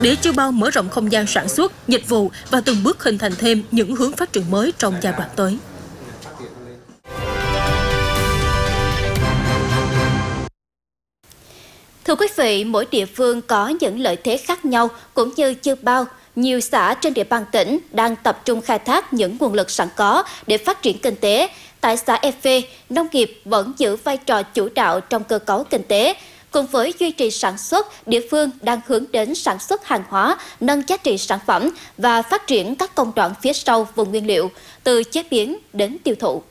để Chiêu Bao mở rộng không gian sản xuất, dịch vụ và từng bước hình thành thêm những hướng phát triển mới trong giai đoạn tới. Thưa quý vị, mỗi địa phương có những lợi thế khác nhau cũng như Chiêu Bao. Nhiều xã trên địa bàn tỉnh đang tập trung khai thác những nguồn lực sẵn có để phát triển kinh tế. Tại xã Efe, nông nghiệp vẫn giữ vai trò chủ đạo trong cơ cấu kinh tế. Cùng với duy trì sản xuất, địa phương đang hướng đến sản xuất hàng hóa, nâng giá trị sản phẩm và phát triển các công đoạn phía sau vùng nguyên liệu, từ chế biến đến tiêu thụ.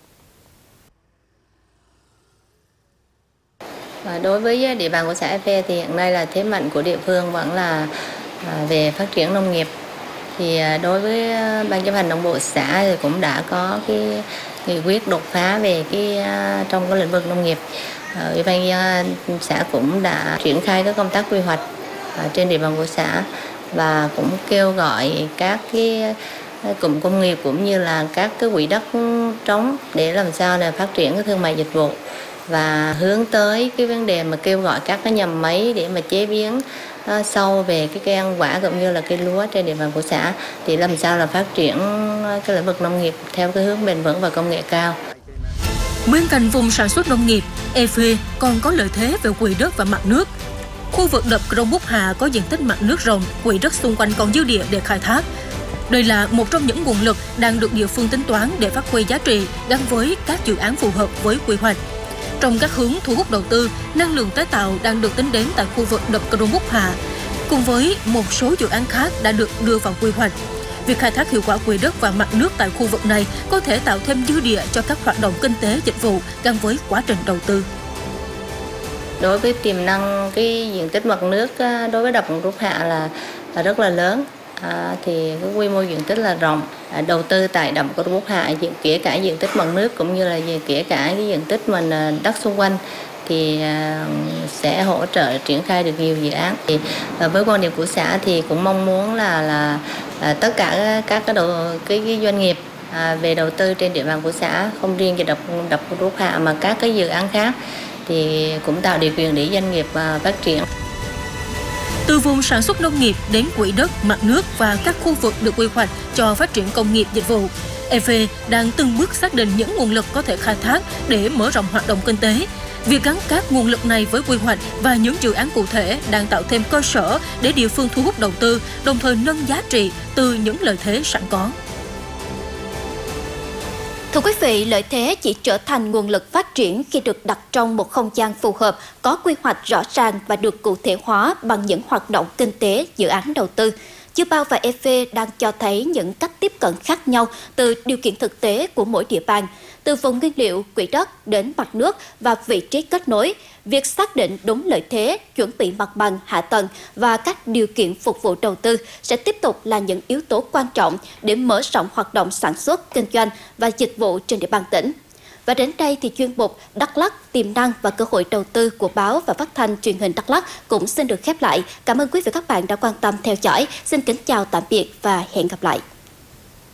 Đối với địa bàn của xã Efe thì hiện nay là thế mạnh của địa phương vẫn là về phát triển nông nghiệp. Thì đối với ban chấp hành đảng bộ xã thì cũng đã có cái nghị quyết đột phá về trong cái lĩnh vực nông nghiệp. Ủy ban xã cũng đã triển khai các công tác quy hoạch trên địa bàn của xã và cũng kêu gọi các cái cụm công nghiệp cũng như là các cái quỹ đất trống để làm sao để phát triển cái thương mại dịch vụ và hướng tới cái vấn đề mà kêu gọi các cái nhà máy để mà chế biến sâu về cái cây ăn quả cũng như là cây lúa trên địa bàn của xã thì làm sao là phát triển cái lĩnh vực nông nghiệp theo cái hướng bền vững và công nghệ cao. Bên cạnh vùng sản xuất nông nghiệp, Efe còn có lợi thế về quỹ đất và mặt nước. Khu vực đập Krông Búc Hà có diện tích mặt nước rộng, quỹ đất xung quanh còn dư địa để khai thác. Đây là một trong những nguồn lực đang được địa phương tính toán để phát huy giá trị gắn với các dự án phù hợp với quy hoạch. Trong các hướng thu hút đầu tư, năng lượng tái tạo đang được tính đến tại khu vực đập Krông Búc Hà, cùng với một số dự án khác đã được đưa vào quy hoạch. Việc khai thác hiệu quả quỹ đất và mặt nước tại khu vực này có thể tạo thêm dư địa cho các hoạt động kinh tế dịch vụ gắn với quá trình đầu tư. Đối với tiềm năng cái diện tích mặt nước đối với đập Krông Búc Hà là rất là lớn. Thì cái quy mô diện tích là rộng, đầu tư tại đập Krông Búc Hà kể cả diện tích mặt nước cũng như là kể cả cái diện tích mình đất xung quanh thì sẽ hỗ trợ triển khai được nhiều dự án. Thì với quan điểm của xã thì cũng mong muốn là tất cả các cái doanh nghiệp về đầu tư trên địa bàn của xã, không riêng về đập Krông Búc Hà mà các cái dự án khác thì cũng tạo điều kiện để doanh nghiệp phát triển. Từ vùng sản xuất nông nghiệp đến quỹ đất, mặt nước và các khu vực được quy hoạch cho phát triển công nghiệp dịch vụ, Efe đang từng bước xác định những nguồn lực có thể khai thác để mở rộng hoạt động kinh tế. Việc gắn các nguồn lực này với quy hoạch và những dự án cụ thể đang tạo thêm cơ sở để địa phương thu hút đầu tư, đồng thời nâng giá trị từ những lợi thế sẵn có. Thưa quý vị, lợi thế chỉ trở thành nguồn lực phát triển khi được đặt trong một không gian phù hợp, có quy hoạch rõ ràng và được cụ thể hóa bằng những hoạt động kinh tế, dự án đầu tư. Chiêu Bao và Efe đang cho thấy những cách tiếp cận khác nhau từ điều kiện thực tế của mỗi địa bàn, từ vùng nguyên liệu, quỹ đất đến mặt nước và vị trí kết nối. Việc xác định đúng lợi thế, chuẩn bị mặt bằng, hạ tầng và các điều kiện phục vụ đầu tư sẽ tiếp tục là những yếu tố quan trọng để mở rộng hoạt động sản xuất, kinh doanh và dịch vụ trên địa bàn tỉnh. Và đến đây thì chuyên mục Đắk Lắk tiềm năng và cơ hội đầu tư của báo và phát thanh truyền hình Đắk Lắk cũng xin được khép lại. Cảm ơn quý vị và các bạn đã quan tâm theo dõi. Xin kính chào tạm biệt và hẹn gặp lại.